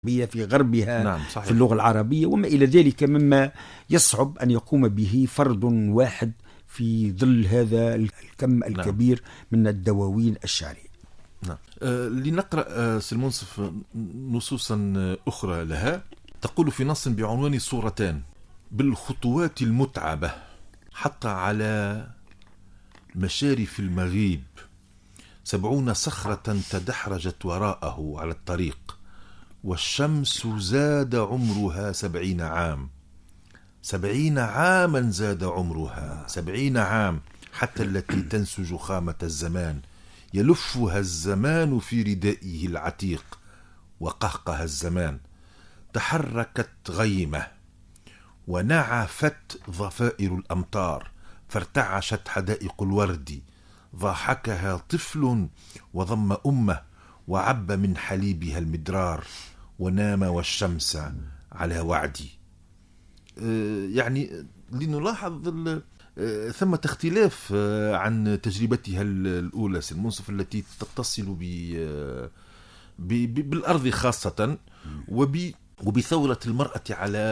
في غربها. نعم صحيح. في اللغة العربية وما إلى ذلك مما يصعب أن يقوم به فرد واحد في ظل هذا الكم الكبير من الدواوين الشعرية. نعم. لنقرأ المنصف نصوصا أخرى لها. تقول في نص بعنوان صورتان: بالخطوات المتعبة حتى على مشارف المغيب 70 صخرة تدحرجت وراءه على الطريق، والشمس زاد عمرها 70 عام. 70 عاما زاد عمرها، 70 عام، حتى التي تنسج خامة الزمان، يلفها الزمان في ردائه العتيق، وقهقه الزمان. تحركت غيمة ونعفت ضفائر الأمطار، فارتعشت حدائق الورد، ضاحكها طفل وضم أمه، وعب من حليبها المدرار، ونام والشمس على وعدي. يعني لنلاحظ ثمة اختلاف عن تجربتها الأولى المنصف التي تتصل بالأرض خاصة وبثورة المرأة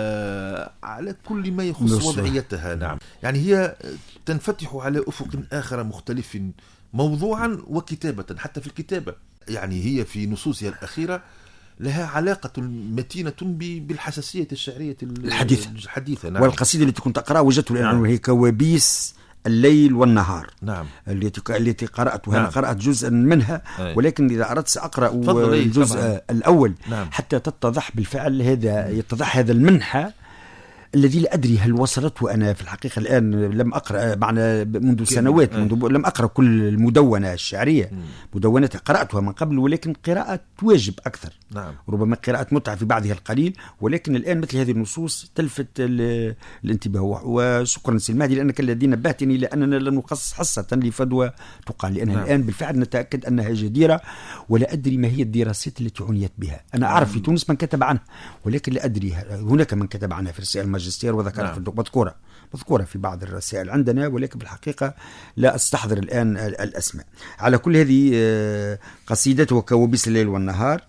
على كل ما يخص وضعيتها. نعم، يعني هي تنفتح على أفق آخر مختلف موضوعا وكتابة. حتى في الكتابة يعني هي في نصوصها الأخيرة لها علاقة متينة بالحساسية الشعرية الحديثة. نعم. والقصيدة التي كنت أقرأها وجدت الآن هي كوابيس الليل والنهار. نعم. التي قرأتها. نعم. أنا قرأت جزءا منها. أي. ولكن إذا أردت سأقرأ الجزء الأول. نعم. حتى تتضح بالفعل يتضح هذا المنحى الذي لا أدري هل وصلته. أنا في الحقيقة الآن لم أقرأ معنا منذ سنوات لم أقرأ كل المدونة الشعرية. مدونة قرأتها من قبل ولكن قراءة واجب أكثر. نعم. ربما قراءة متعة في بعضها القليل، ولكن الآن مثل هذه النصوص تلفت الانتباه. وشكرا سي المهدي لأنك الذي نبهتني لأننا لن نخصص حصة لفدوى تقال، لأنها نعم. الآن بالفعل نتأكد أنها جديرة، ولا أدري ما هي الدراسات التي عنيت بها. أنا أعرف في تونس من كتب عنها ولكن لا أدري هناك من كتب عنها في رسائل الماجستير وذكرت. نعم. مذكورة في بعض الرسائل عندنا، ولكن بالحقيقة لا أستحضر الآن الأسماء. على كل هذه قصيدة وكوابيس الليل والنهار.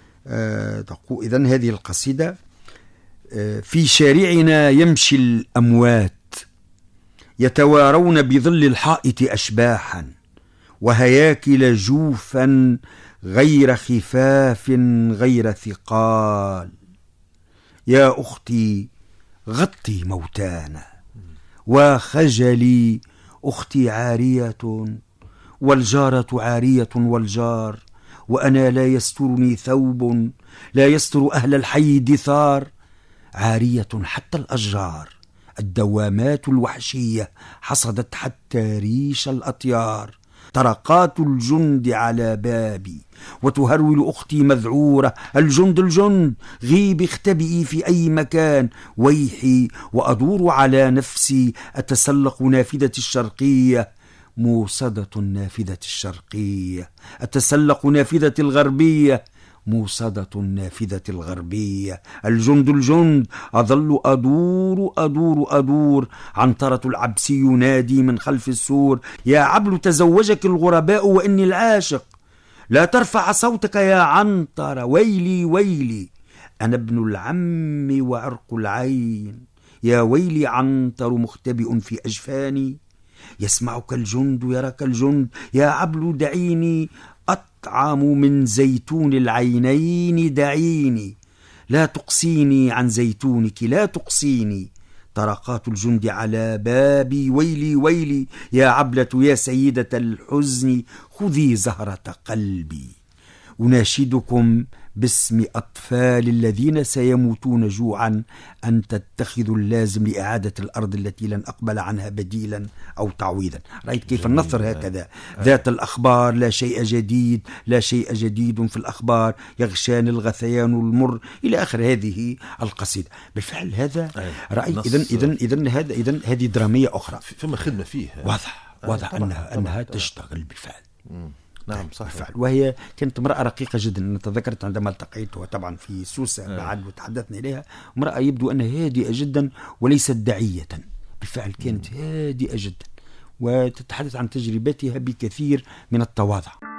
تقول إذن هذه القصيدة: في شارعنا يمشي الأموات يتوارون بظل الحائط أشباحا، وهياكل جوفا غير خفاف غير ثقال. يا أختي غطي موتانا، وخجلي أختي عارية، والجارة عارية والجار، وأنا لا يسترني ثوب، لا يستر أهل الحي دثار. عارية حتى الأشجار، الدوامات الوحشية حصدت حتى ريش الأطيار. طرقات الجند على بابي وتهرول أختي مذعورة: الجند الجند، غيبي اختبئي في أي مكان. ويحي وأدور على نفسي أتسلق نافذة الشرقية، موصدة النافذة الشرقية، أتسلق نافذة الغربية، موصدة النافذة الغربية. الجند الجند، أظل أدور أدور أدور. عنترة العبسي ينادي من خلف السور: يا عبل تزوجك الغرباء وإني العاشق، لا ترفع صوتك يا عنتر، ويلي ويلي، أنا ابن العم وعرق العين. يا ويلي عنتر مختبئ في أجفاني، يسمعك الجند يراك الجند. يا عبل دعيني أطعم من زيتون العينين، دعيني، لا تقصيني عن زيتونك، لا تقصيني. طرقات الجند على بابي، ويلي ويلي، يا عبلة يا سيدة الحزن، خذي زهرة قلبي. أناشدكم باسم أطفال الذين سيموتون جوعا أن تتخذوا اللازم لإعادة الأرض التي لن أقبل عنها بديلا أو تعويضا. رأيت كيف النثر هكذا؟ ذات الأخبار، لا شيء جديد، لا شيء جديد في الأخبار، يغشان الغثيان المر، إلى آخر هذه القصيدة. بالفعل هذا رأيت إذن هذه درامية أخرى، ثم خدمة فيه واضح أنها تشتغل بالفعل. نعم صحيح. بالفعل. وهي كانت امرأة رقيقة جدا. أنا تذكرت عندما التقيتها طبعا في سوسة بعد وتحدثنا إليها، امرأة يبدو أنها هادئة جدا وليست داعية. بالفعل كانت هادئة جدا وتتحدث عن تجربتها بكثير من التواضع.